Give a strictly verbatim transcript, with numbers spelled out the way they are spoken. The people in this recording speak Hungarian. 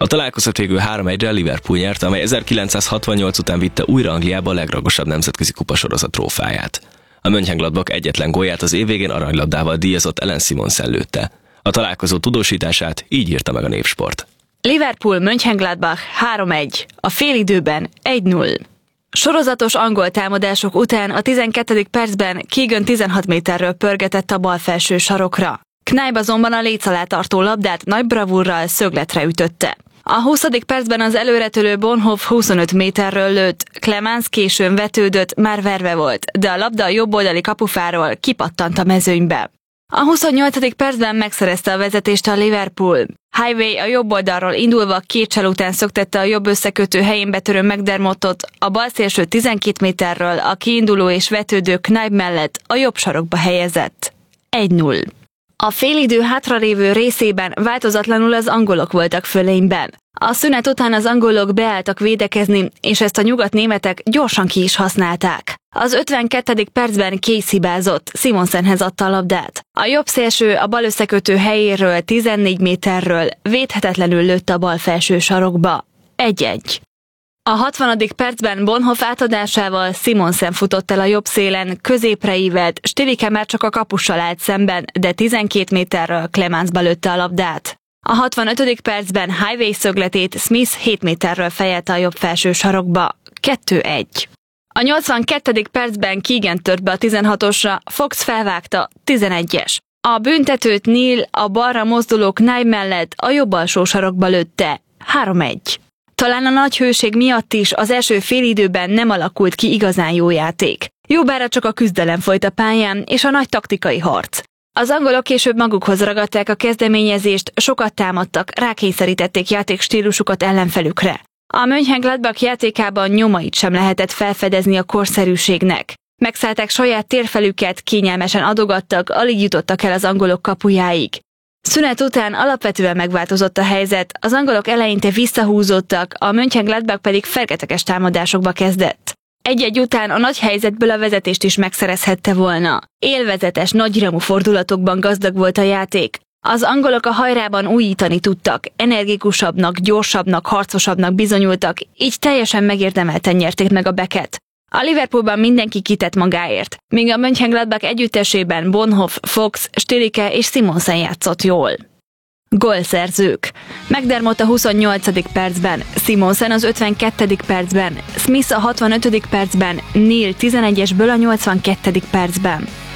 A találkozót végül három egyre Liverpool nyerte, amely ezerkilencszázhatvannyolc után vitte újra Angliába a legragosabb nemzetközi kupasorozat trófáját. A Mönchengladbach egyetlen gólját az év végén aranylabdával díjazott Ellen Simonsen lőtte. A találkozó tudósítását így írta meg a Népsport. Liverpool Mönchengladbach három egy, a félidőben egy null. Sorozatos angol támadások után a tizenkettedik percben Keegan tizenhat méterről pörgetett a bal felső sarokra. Kneip azonban a léc alá tartó labdát nagy bravúrral szögletre ütötte. A huszadik percben az előretörő Bonhoff huszonöt méterről lőtt, Clemens későn vetődött, már verve volt, de a labda a jobboldali kapufáról kipattant a mezőnybe. A huszonnyolcadik percben megszerezte a vezetést a Liverpool. Highway a jobb oldalról indulva két csel után szöktette a jobb összekötő helyén betörő McDermottot, a bal szélső tizenkét méterről a kiinduló és vetődő Kneip mellett a jobb sarokba helyezett. egy null. A félidő hátralévő részében változatlanul az angolok voltak fölényben. A szünet után az angolok beálltak védekezni, és ezt a nyugatnémetek gyorsan ki is használták. Az ötvenkettedik percben Case hibázott, Simonsenhez adta a labdát. A jobb szélső a bal összekötő helyéről tizennégy méterről védhetetlenül lőtte a bal felső sarokba. egy egy. A hatvanadik percben Bonhoff átadásával Simonsen futott el a jobb szélen, középre ívelt, Stilike már csak a kapussal állt szemben, de tizenkét méterről Clemensbe lőtte a labdát. A hatvanötödik percben Highway szögletét Smith hét méterről fejelte a jobb felső sarokba. kettő egy. A nyolcvankettedik percben Keegan tört be a tizenhatosra, Fox felvágta, tizenegyes. A büntetőt Neil a balra mozduló Kneip mellett a jobb alsó sarokba lőtte. három egy. Talán a nagy hőség miatt is az első félidőben nem alakult ki igazán jó játék. Jobbára csak a küzdelem folyt a pályán, és a nagy taktikai harc. Az angolok később magukhoz ragadták a kezdeményezést, sokat támadtak, rákényszerítették játékstílusukat ellenfelükre. A Mönchengladbach játékában nyomait sem lehetett felfedezni a korszerűségnek. Megszállták saját térfelüket, kényelmesen adogattak, alig jutottak el az angolok kapujáig. Szünet után alapvetően megváltozott a helyzet, az angolok eleinte visszahúzódtak, a Mönchengladbach pedig fergeteges támadásokba kezdett. Egy-egy után a nagy helyzetből a vezetést is megszerezhette volna. Élvezetes, nagyramú fordulatokban gazdag volt a játék. Az angolok a hajrában újítani tudtak, energikusabbnak, gyorsabbnak, harcosabbnak bizonyultak, így teljesen megérdemelten nyerték meg a beket. A Liverpoolban mindenki kitett magáért, míg a Mönchengladbach együttesében Bonhoff, Fox, Stilike és Simonsen játszott jól. Gólszerzők. McDermott a huszonnyolcadik percben, Simonsen az ötvenkettedik percben, Smith a hatvanötödik percben, Neil tizenegyesből a nyolcvankettedik percben.